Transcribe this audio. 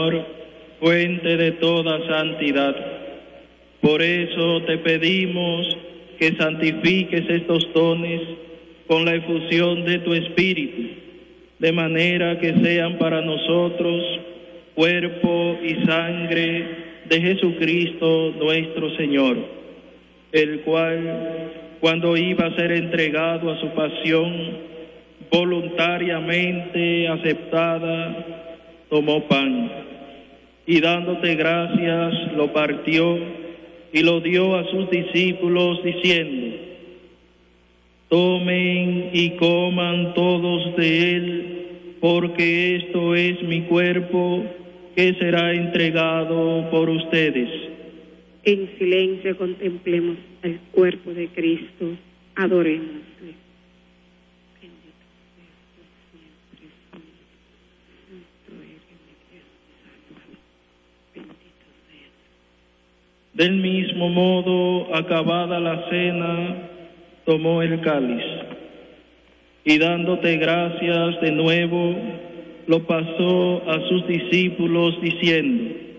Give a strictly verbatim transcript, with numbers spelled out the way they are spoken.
fuente de toda santidad. Por eso te pedimos que santifiques estos dones con la efusión de tu Espíritu, de manera que sean para nosotros cuerpo y sangre de Jesucristo nuestro Señor, el cual, cuando iba a ser entregado a su pasión, voluntariamente aceptada, tomó pan, y dándote gracias, lo partió y lo dio a sus discípulos, diciendo: tomen y coman todos de él, porque esto es mi cuerpo, que será entregado por ustedes. En silencio contemplemos el cuerpo de Cristo, adorémosle. Del mismo modo, acabada la cena, tomó el cáliz, y dándote gracias de nuevo, lo pasó a sus discípulos, diciendo: